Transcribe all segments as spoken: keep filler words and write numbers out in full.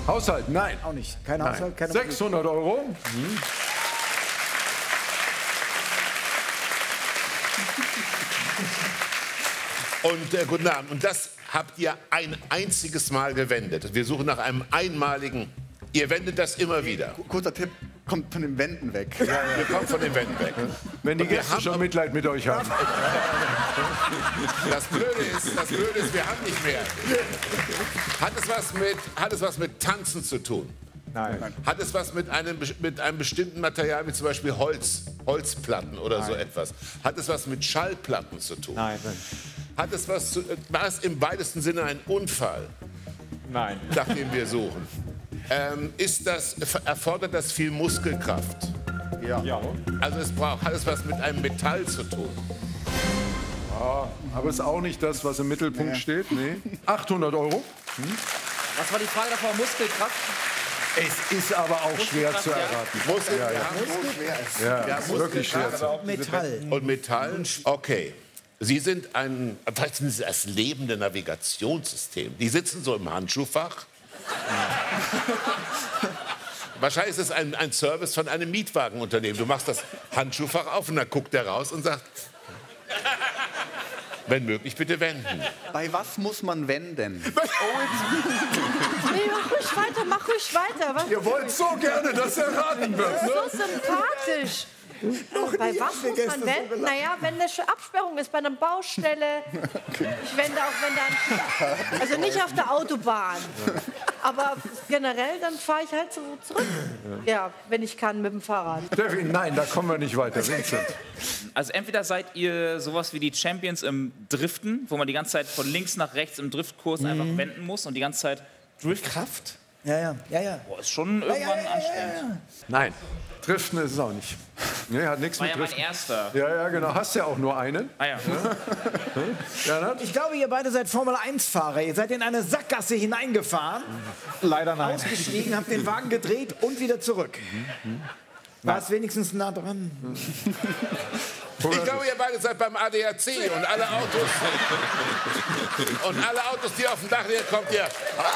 Haushalt, nein. Auch nicht. Kein Nein. Haushalt, keine sechshundert Euro. Mhm. Und äh, guten Abend. Und das habt ihr ein einziges Mal gewendet. Wir suchen nach einem einmaligen. Ihr wendet das immer wieder. Kurzer Tipp, kommt von den Wänden weg. Ja, ja. Wir kommen von den Wänden weg. Wenn die Gäste schon Mitleid mit euch haben. Das Blöde ist, das Blöde ist, wir haben nicht mehr. Hat es was mit, hat es was mit Tanzen zu tun? Nein. Hat es was mit einem, mit einem bestimmten Material, wie zum Beispiel Holz, Holzplatten oder Nein. so etwas? Hat es was mit Schallplatten zu tun? Nein. Hat es was zu, war es im weitesten Sinne ein Unfall, Nein. nach dem wir suchen? Ähm, ist das, erfordert das viel Muskelkraft? Ja. Ja. Also es braucht, hat es was mit einem Metall zu tun? Ja, aber ist auch nicht das, was im Mittelpunkt nee. steht. Nee. achthundert Euro. Hm? Was war die Frage davor? Muskelkraft? Es ist aber auch schwer zu erraten. Muskel, Ja, ja. ja. Ja, ist wirklich schwer zu erraten. Metall. Und Metall? Okay. Sie sind ein, vielleicht sind Sie das lebende Navigationssystem. Die sitzen so im Handschuhfach. Wahrscheinlich ist es ein, ein Service von einem Mietwagenunternehmen. Du machst das Handschuhfach auf und dann guckt der raus und sagt, wenn möglich, bitte wenden. Bei was muss man wenden? Nee, mach ruhig weiter, mach ruhig weiter. Was? Ihr wollt so gerne, dass erraten wird, ne? So sympathisch. Äh, bei was muss man wenden? Naja, wenn eine Absperrung ist, bei einer Baustelle. Ich wende auch, wenn dann... Also nicht auf der Autobahn. Aber generell, dann fahre ich halt so zurück. Ja, wenn ich kann, mit dem Fahrrad. Steffi, nein, da kommen wir nicht weiter. Vincent. Also entweder seid ihr sowas wie die Champions im Driften, wo man die ganze Zeit von links nach rechts im Driftkurs Mhm. einfach wenden muss und die ganze Zeit Drift. Kraft? Ja, ja, ja, ja. Boah, ist schon irgendwann ja, ja, ja, anstrengend. Nein, Driften ist es auch nicht. Nee, hat nichts War mit ja mein Driften. erster. Ja, ja, genau. Hast ja auch nur einen. Ah ja. Bernhard? Ich glaube, ihr beide seid Formel eins Fahrer. Ihr seid in eine Sackgasse hineingefahren, Leider nein. ausgestiegen, habt den Wagen gedreht und wieder zurück. War es wenigstens nah dran? Ich glaube, ihr beide seid beim A D A C und alle Autos und alle Autos, die auf dem Dach liegen, kommt ihr.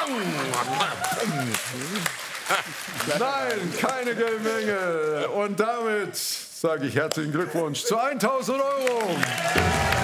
Nein, keine Geldmenge. Und damit sage ich herzlichen Glückwunsch zu tausend Euro.